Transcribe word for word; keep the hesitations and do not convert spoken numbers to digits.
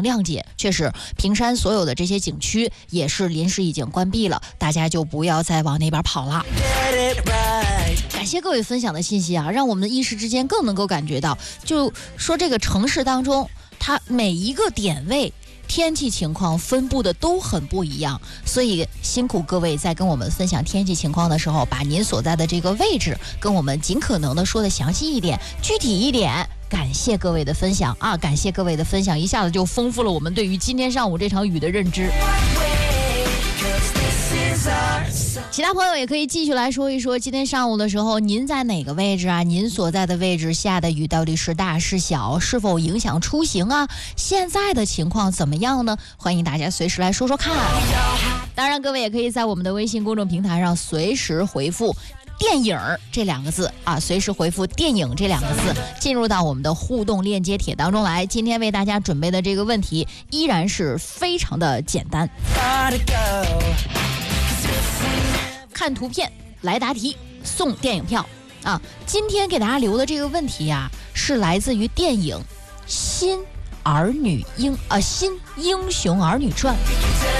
行谅解，确实平山所有的这些景区也是临时已经关闭了，大家就不要再往那边跑了。感谢各位分享的信息啊，让我们一时之间更能够感觉到，就说这个城市当中，它每一个点位天气情况分布的都很不一样，所以辛苦各位在跟我们分享天气情况的时候，把您所在的这个位置跟我们尽可能的说的详细一点，具体一点。感谢各位的分享啊，感谢各位的分享，一下子就丰富了我们对于今天上午这场雨的认知。其他朋友也可以继续来说一说，今天上午的时候您在哪个位置啊？您所在的位置下的雨到底是大是小？是否影响出行啊？现在的情况怎么样呢？欢迎大家随时来说说看。当然各位也可以在我们的微信公众平台上随时回复电影这两个字啊，随时回复电影这两个字，进入到我们的互动链接帖当中来。今天为大家准备的这个问题依然是非常的简单，看图片来答题送电影票啊！今天给大家留的这个问题啊，是来自于电影《新儿女英》啊，《新英雄儿女传》。